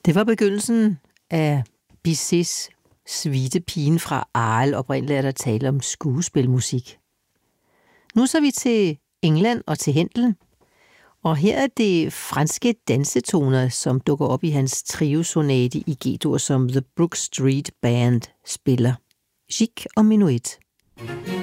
Det var begyndelsen af Bizets suite Pigen fra Arles. Oprindeligt er der tale om skuespilmusik. Nu så vi til England og til Händel. Og her er det franske dansetoner, som dukker op i hans triosonate i G-dur, som The Brook Street Band spiller. Gigue og Menuet.